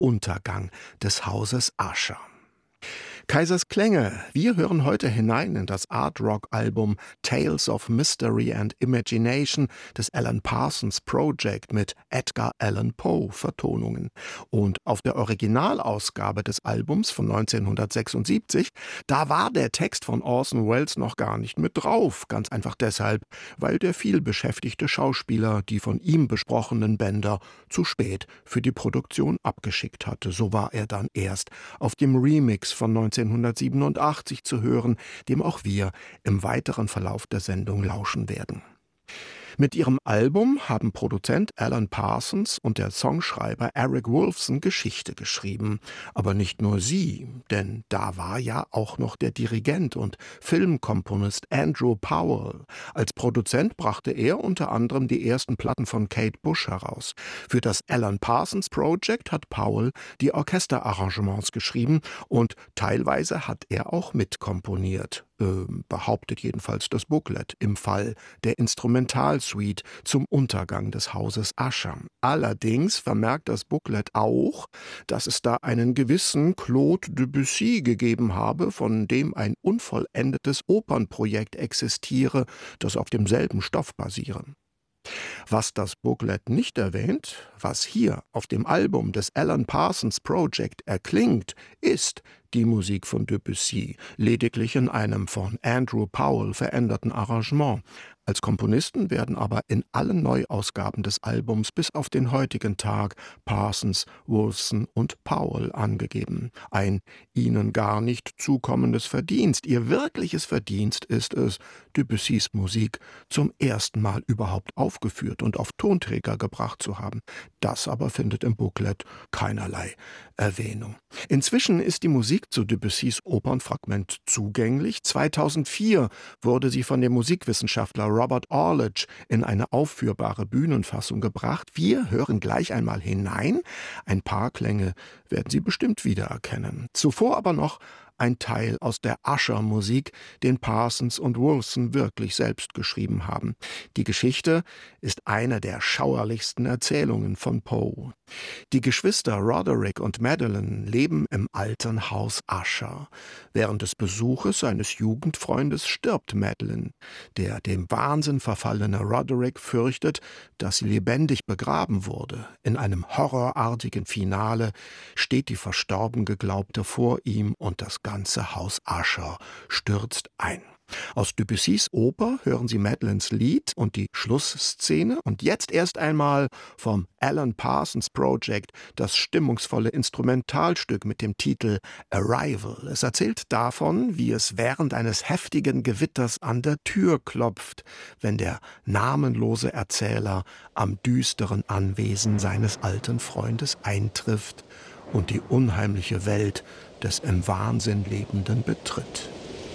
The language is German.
Untergang des Hauses Usher. Kaisers Klänge. Wir hören heute hinein in das Art-Rock-Album Tales of Mystery and Imagination des Alan Parsons Project mit Edgar Allan Poe Vertonungen. Und auf der Originalausgabe des Albums von 1976, da war der Text von Orson Welles noch gar nicht mit drauf. Ganz einfach deshalb, weil der vielbeschäftigte Schauspieler die von ihm besprochenen Bänder zu spät für die Produktion abgeschickt hatte. So war er dann erst auf dem Remix von 1987 zu hören, dem auch wir im weiteren Verlauf der Sendung lauschen werden. Mit ihrem Album haben Produzent Alan Parsons und der Songschreiber Eric Woolfson Geschichte geschrieben. Aber nicht nur sie, denn da war ja auch noch der Dirigent und Filmkomponist Andrew Powell. Als Produzent brachte er unter anderem die ersten Platten von Kate Bush heraus. Für das Alan Parsons Project hat Powell die Orchesterarrangements geschrieben und teilweise hat er auch mitkomponiert. Behauptet jedenfalls das Booklet im Fall der Instrumentalsuite zum Untergang des Hauses Usher. Allerdings vermerkt das Booklet auch, dass es da einen gewissen Claude Debussy gegeben habe, von dem ein unvollendetes Opernprojekt existiere, das auf demselben Stoff basiere. Was das Booklet nicht erwähnt, was hier auf dem Album des Alan Parsons Project erklingt, ist die Musik von Debussy, lediglich in einem von Andrew Powell veränderten Arrangement. Als Komponisten werden aber in allen Neuausgaben des Albums bis auf den heutigen Tag Parsons, Woolfson und Powell angegeben. Ein ihnen gar nicht zukommendes Verdienst. Ihr wirkliches Verdienst ist es, Debussys Musik zum ersten Mal überhaupt aufgeführt und auf Tonträger gebracht zu haben. Das aber findet im Booklet keinerlei Erwähnung. Inzwischen ist die Musik zu Debussys Opernfragment zugänglich. 2004 wurde sie von dem Musikwissenschaftler Robert Orledge in eine aufführbare Bühnenfassung gebracht. Wir hören gleich einmal hinein. Ein paar Klänge werden Sie bestimmt wiedererkennen. Zuvor aber noch ein Teil aus der Usher-Musik, den Parsons und Woolfson wirklich selbst geschrieben haben. Die Geschichte ist eine der schauerlichsten Erzählungen von Poe. Die Geschwister Roderick und Madeline leben im alten Haus Usher. Während des Besuches seines Jugendfreundes stirbt Madeline. Der dem Wahnsinn verfallene Roderick fürchtet, dass sie lebendig begraben wurde. In einem horrorartigen Finale steht die verstorben Geglaubte vor ihm und das ganze Haus Usher stürzt ein. Aus Debussys Oper hören Sie Madelines Lied und die Schlussszene und jetzt erst einmal vom Alan Parsons Project das stimmungsvolle Instrumentalstück mit dem Titel Arrival. Es erzählt davon, wie es während eines heftigen Gewitters an der Tür klopft, wenn der namenlose Erzähler am düsteren Anwesen seines alten Freundes eintrifft und die unheimliche Welt des im Wahnsinn Lebenden betritt.